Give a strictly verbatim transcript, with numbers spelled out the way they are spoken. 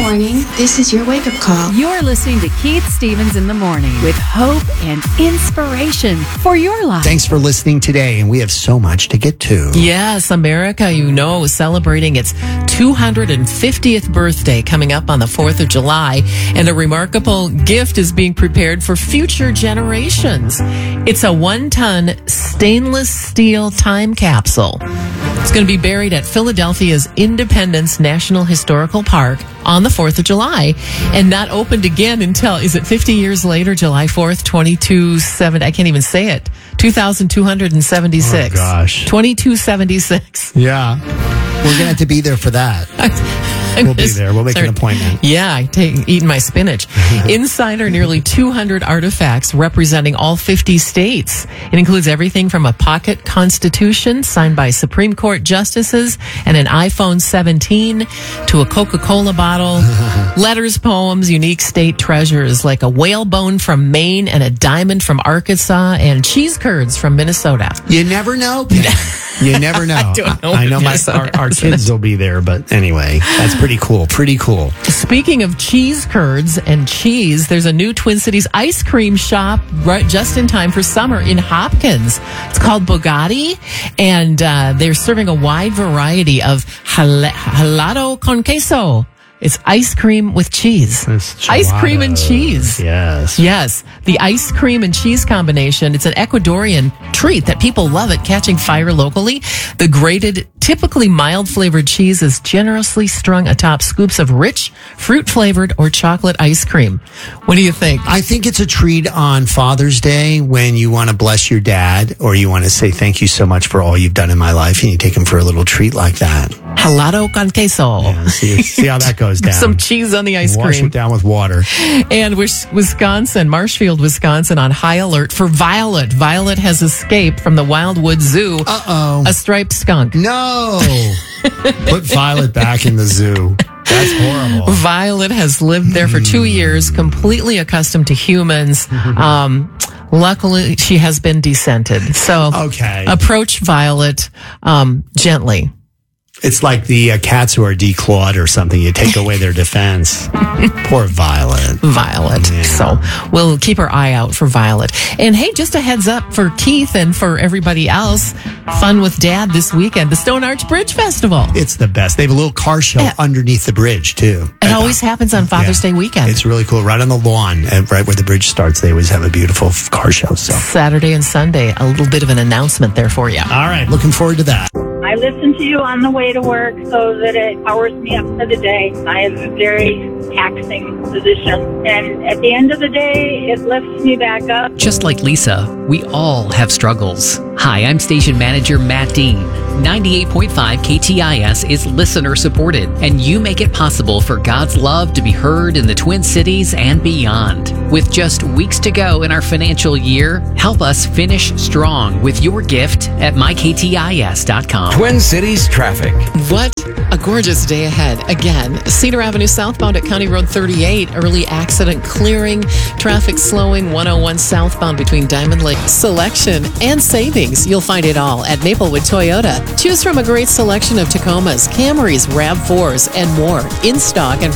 morning, this is your wake-up call. You're listening to Keith Stevens in the Morning with hope and inspiration for your life. Thanks for listening today, and we have so much to get to. Yes, America, you know, is celebrating its two hundred fiftieth birthday coming up on the fourth of July, and a remarkable gift is being prepared for future generations. It's a one-ton stainless steel time capsule. It's going to be buried at Philadelphia's Independence National Historical Park on the fourth of July and not opened again until, is it fifty years later, July fourth, twenty-two seventy, I can't even say it, two thousand two hundred seventy-six. Oh, gosh. twenty-two seventy-six. Yeah. We're going to have to be there for that. We'll be there. We'll make Sorry. an appointment. Yeah, I take eating my spinach. Inside are nearly two hundred artifacts representing all fifty states. It includes everything from a pocket constitution signed by Supreme Court justices and an iPhone seventeen to a Coca-Cola bottle, letters, poems, unique state treasures like a whalebone from Maine and a diamond from Arkansas and cheese curds from Minnesota. You never know, Pam. You never know. I don't know I, I know my, Minnesota our, our has in kids will be there, but anyway, that's pretty cool. Pretty cool. Speaking of cheese curds and cheese, there's a new Twin Cities ice cream shop right just in time for summer in Hopkins. It's called Bugatti, and uh, they're serving a wide variety of jala- helado con queso. It's ice cream with cheese. It's Ice cream and gelato. cheese. Yes. Yes, the ice cream and cheese combination. It's an Ecuadorian treat that people love it, catching fire locally. The grated, typically mild flavored cheese is generously strung atop scoops of rich, fruit flavored or chocolate ice cream. What do you think? I think it's a treat on Father's Day when you want to bless your dad or you want to say thank you so much for all you've done in my life, and you take him for a little treat like that. Helado con queso. Yeah, see, see how that goes down. Some cheese on the ice Wash cream. it down with water. And Wisconsin, Marshfield, Wisconsin, on high alert for Violet. Violet has escaped from the Wildwood Zoo. Uh-oh. A striped skunk. No. Put Violet back in the zoo. That's horrible. Violet has lived there for two years, completely accustomed to humans. Um, luckily, she has been decented. So Okay. approach Violet um, gently. It's like the uh, cats who are declawed or something. You take away their defense. Poor Violet. Violet. Yeah. So we'll keep our eye out for Violet. And hey, just a heads up for Keith and for everybody else, fun with Dad this weekend, the Stone Arch Bridge Festival. It's the best. They have a little car show Yeah. underneath the bridge, too. It always happens on Father's Yeah. Day weekend. It's really cool. Right on the lawn, and right where the bridge starts, they always have a beautiful f- car show. So, Saturday and Sunday, a little bit of an announcement there for you. all right, looking forward to that. I listen to you on the way to work so that it powers me up for the day. I have a very taxing position. And at the end of the day, it lifts me back up. Just like Lisa, we all have struggles. Hi, I'm station manager Matt Dean. ninety-eight point five K T I S is listener supported, and you make it possible for God's love to be heard in the Twin Cities and beyond. With just weeks to go in our financial year, help us finish strong with your gift at my k t i s dot com. Twin Cities traffic. What a gorgeous day ahead. Again, Cedar Avenue southbound at County Road thirty-eight, early accident clearing, traffic slowing, one oh one southbound between Diamond Lake. Selection and savings, you'll find it all at Maplewood Toyota. Choose from a great selection of Tacomas, Camrys, RAV fours, and more in stock and